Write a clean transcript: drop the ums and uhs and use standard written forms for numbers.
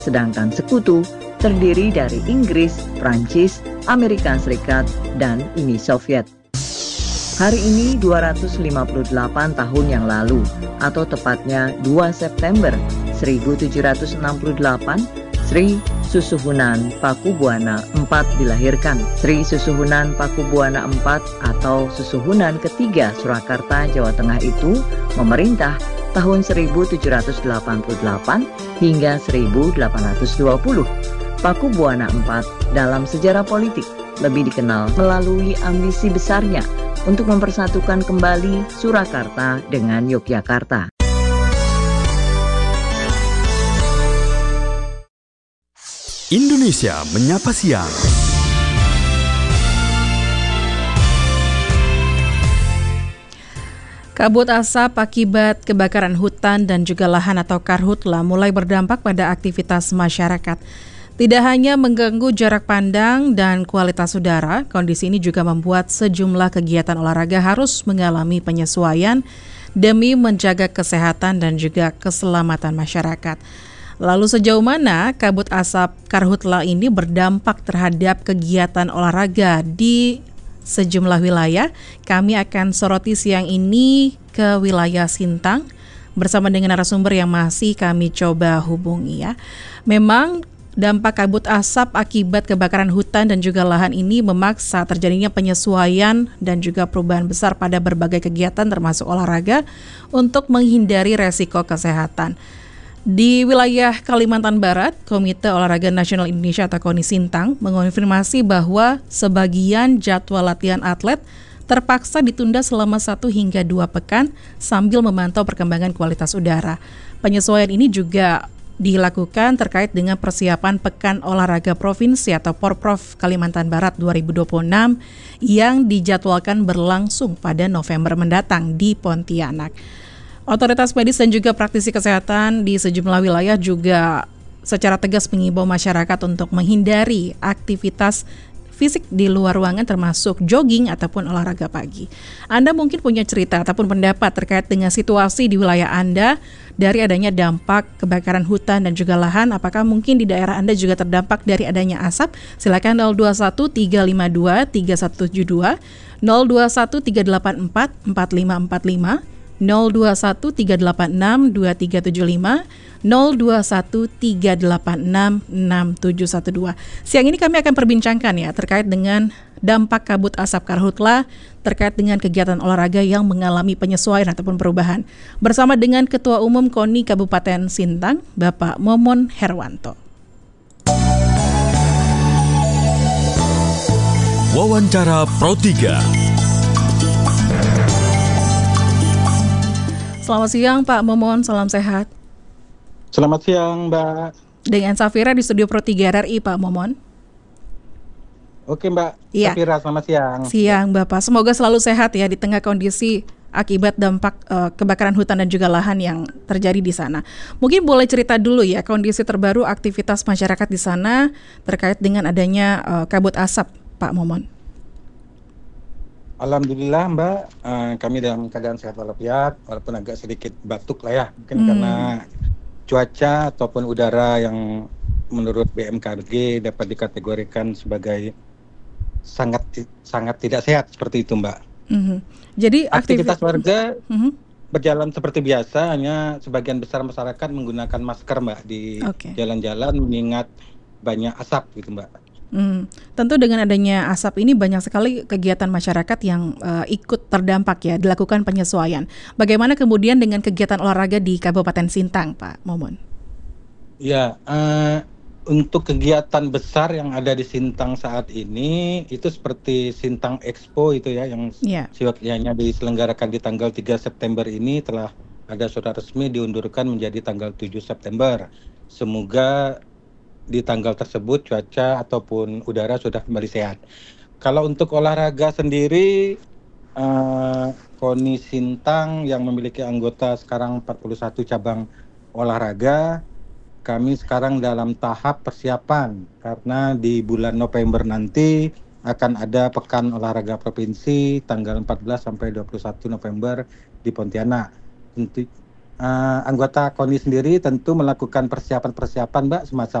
sedangkan sekutu terdiri dari Inggris, Prancis, Amerika Serikat, dan Uni Soviet. Hari ini 258 tahun yang lalu, atau tepatnya 2 September 1768, Sri Susuhunan Pakubuwana IV dilahirkan. Sri Susuhunan Pakubuwana IV atau Susuhunan ketiga Surakarta, Jawa Tengah itu memerintah tahun 1788 hingga 1820. Pakubuwana IV dalam sejarah politik lebih dikenal melalui ambisi besarnya untuk mempersatukan kembali Surakarta dengan Yogyakarta. Indonesia Menyapa Siang. Kabut asap akibat kebakaran hutan dan juga lahan atau karhutla mulai berdampak pada aktivitas masyarakat. Tidak hanya mengganggu jarak pandang dan kualitas udara, kondisi ini juga membuat sejumlah kegiatan olahraga harus mengalami penyesuaian demi menjaga kesehatan dan juga keselamatan masyarakat. Lalu sejauh mana kabut asap karhutla ini berdampak terhadap kegiatan olahraga di sejumlah wilayah? Kami akan soroti siang ini ke wilayah Sintang bersama dengan narasumber yang masih kami coba hubungi ya. Memang dampak kabut asap akibat kebakaran hutan dan juga lahan ini memaksa terjadinya penyesuaian dan juga perubahan besar pada berbagai kegiatan termasuk olahraga untuk menghindari resiko kesehatan. Di wilayah Kalimantan Barat, Komite Olahraga Nasional Indonesia atau KONI Sintang mengonfirmasi bahwa sebagian jadwal latihan atlet terpaksa ditunda selama 1 hingga 2 pekan sambil memantau perkembangan kualitas udara. Penyesuaian ini juga dilakukan terkait dengan persiapan Pekan Olahraga Provinsi atau Porprov Kalimantan Barat 2026 yang dijadwalkan berlangsung pada November mendatang di Pontianak. Otoritas medis dan juga praktisi kesehatan di sejumlah wilayah juga secara tegas mengimbau masyarakat untuk menghindari aktivitas fisik di luar ruangan termasuk jogging ataupun olahraga pagi. Anda mungkin punya cerita ataupun pendapat terkait dengan situasi di wilayah Anda dari adanya dampak kebakaran hutan dan juga lahan. Apakah mungkin di daerah Anda juga terdampak dari adanya asap? Silakan 021 352 3172, 021 384 4545, 021 386 2375, 021 386 6712. Siang ini kami akan perbincangkan ya terkait dengan dampak kabut asap karhutla terkait dengan kegiatan olahraga yang mengalami penyesuaian ataupun perubahan. Bersama dengan Ketua Umum KONI Kabupaten Sintang, Bapak Momon Herwanto. Wawancara Pro 3. Selamat siang Pak Momon, salam sehat. Selamat siang Mbak. Dengan Safira di Studio Pro 3 RRI Pak Momon. Oke Mbak, Iya. Safira selamat siang. Siang Bapak, semoga selalu sehat ya di tengah kondisi akibat dampak kebakaran hutan dan juga lahan yang terjadi di sana. Mungkin boleh cerita dulu ya kondisi terbaru aktivitas masyarakat di sana terkait dengan adanya kabut asap Pak Momon. Alhamdulillah Mbak, kami dalam keadaan sehat walafiat, walaupun agak sedikit batuk lah ya, mungkin karena cuaca ataupun udara yang menurut BMKG dapat dikategorikan sebagai sangat tidak sehat seperti itu Mbak. Jadi aktivitas warga berjalan seperti biasa, hanya sebagian besar masyarakat menggunakan masker Mbak di jalan-jalan mengingat banyak asap gitu Mbak. Tentu dengan adanya asap ini banyak sekali kegiatan masyarakat yang ikut terdampak ya, dilakukan penyesuaian. Bagaimana kemudian dengan kegiatan olahraga di Kabupaten Sintang, Pak Momon? Ya, untuk kegiatan besar yang ada di Sintang saat ini itu seperti Sintang Expo itu ya, yang siwaklianya diselenggarakan di tanggal 3 September ini telah ada surat resmi diundurkan menjadi tanggal 7 September. Semoga di tanggal tersebut cuaca ataupun udara sudah kembali sehat. Kalau untuk olahraga sendiri, KONI Sintang yang memiliki anggota sekarang 41 cabang olahraga, kami sekarang dalam tahap persiapan karena di bulan November nanti akan ada Pekan Olahraga Provinsi tanggal 14 sampai 21 November di Pontianak. anggota KONI sendiri tentu melakukan persiapan-persiapan, Mbak, semacam